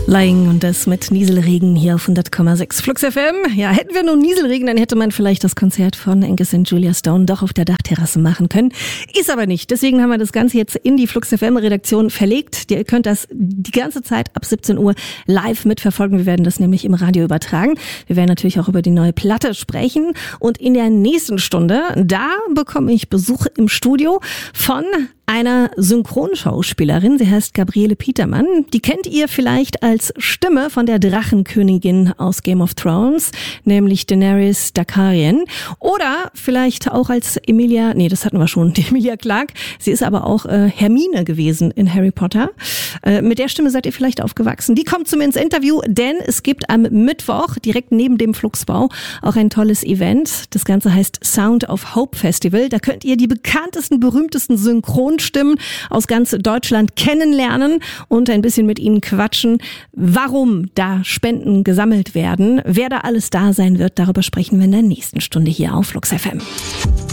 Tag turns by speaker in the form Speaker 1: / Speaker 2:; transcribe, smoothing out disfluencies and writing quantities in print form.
Speaker 1: Lying und das mit Nieselregen hier auf 100,6 Flux FM. Ja, hätten wir nur Nieselregen, dann hätte man vielleicht das Konzert von Angus und Julia Stone doch auf der Dachterrasse machen können. Ist aber nicht. Deswegen haben wir das Ganze jetzt in die Flux FM Redaktion verlegt. Ihr könnt das die ganze Zeit ab 17 Uhr live mitverfolgen. Wir werden das nämlich im Radio übertragen. Wir werden natürlich auch über die neue Platte sprechen. Und in der nächsten Stunde, da bekomme ich Besuch im Studio von einer Synchronschauspielerin. Sie heißt Gabriele Petermann. Die kennt ihr vielleicht als Stimme von der Drachenkönigin aus Game of Thrones, nämlich Daenerys Targaryen. Oder vielleicht auch als Emilia, das hatten wir schon, die Emilia Clarke. Sie ist aber auch Hermine gewesen in Harry Potter. Mit der Stimme seid ihr vielleicht aufgewachsen. Die kommt zu mir ins Interview, denn es gibt am Mittwoch direkt neben dem Fluxbau auch ein tolles Event. Das Ganze heißt Sound of Hope Festival. Da könnt ihr die bekanntesten, berühmtesten Synchronstimmen aus ganz Deutschland kennenlernen und ein bisschen mit ihnen quatschen, warum da Spenden gesammelt werden. Wer da alles da sein wird, darüber sprechen wir in der nächsten Stunde hier auf Flux FM.